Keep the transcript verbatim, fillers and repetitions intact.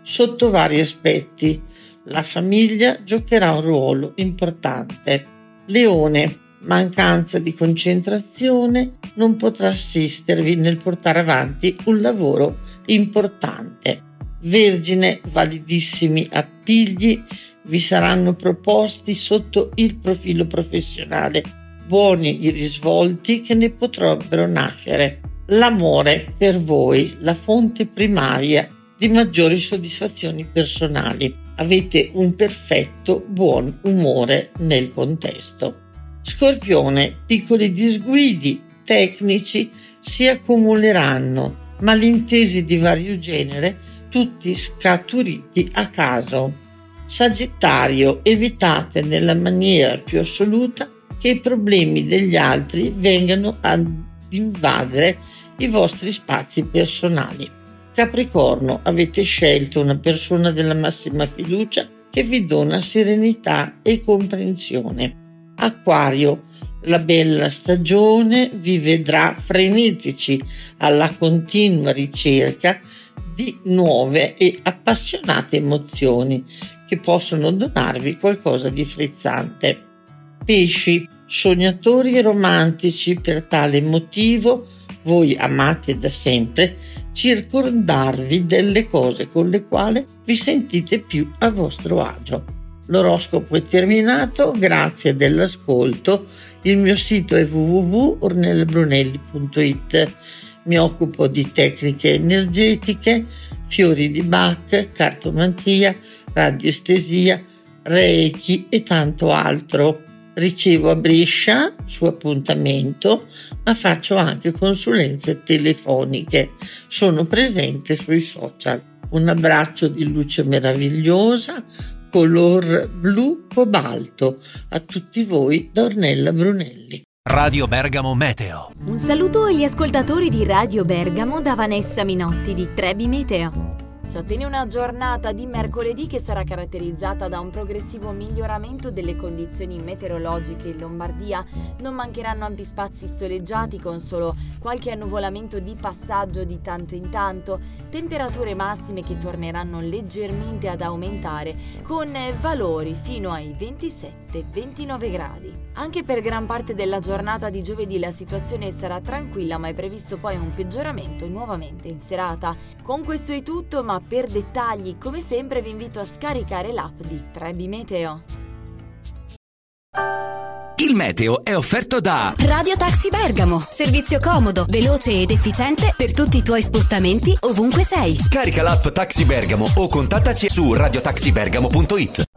sotto vari aspetti. La famiglia giocherà un ruolo importante. Leone, mancanza di concentrazione non potrà assistervi nel portare avanti un lavoro importante. Vergine, validissimi appigli vi saranno proposti sotto il profilo professionale, buoni i risvolti che ne potrebbero nascere. L'amore per voi, la fonte primaria di maggiori soddisfazioni personali. Avete un perfetto buon umore nel contesto. Scorpione, piccoli disguidi tecnici si accumuleranno, malintesi di vario genere, tutti scaturiti a caso. Sagittario, evitate nella maniera più assoluta che i problemi degli altri vengano ad invadere i vostri spazi personali. Capricorno, avete scelto una persona della massima fiducia che vi dona serenità e comprensione. Acquario, la bella stagione vi vedrà frenetici alla continua ricerca di nuove e appassionate emozioni che possono donarvi qualcosa di frizzante. Pesci, sognatori e romantici, per tale motivo voi amate da sempre circondarvi delle cose con le quali vi sentite più a vostro agio. L'oroscopo è terminato, grazie dell'ascolto. Il mio sito è w w w punto ornella brunelli punto i t. Mi occupo di tecniche energetiche, fiori di Bach, cartomantia, radioestesia, reiki e tanto altro. Ricevo a Brescia su appuntamento, ma faccio anche consulenze telefoniche. Sono presente sui social. Un abbraccio di luce meravigliosa, color blu cobalto, a tutti voi da Ornella Brunelli. Radio Bergamo Meteo. Un saluto agli ascoltatori di Radio Bergamo da Vanessa Minotti di Trebi Meteo. Ci attende una giornata di mercoledì che sarà caratterizzata da un progressivo miglioramento delle condizioni meteorologiche in Lombardia. Non mancheranno ampi spazi soleggiati con solo qualche annuvolamento di passaggio di tanto in tanto, temperature massime che torneranno leggermente ad aumentare con valori fino ai ventisette ventinove gradi. Anche per gran parte della giornata di giovedì la situazione sarà tranquilla, ma è previsto poi un peggioramento nuovamente in serata. Con questo è tutto, ma per dettagli, come sempre, vi invito a scaricare l'app di Trebi Meteo. Il meteo è offerto da Radio Taxi Bergamo. Servizio comodo, veloce ed efficiente per tutti i tuoi spostamenti ovunque sei. Scarica l'app Taxi Bergamo o contattaci su radiotaxibergamo punto it.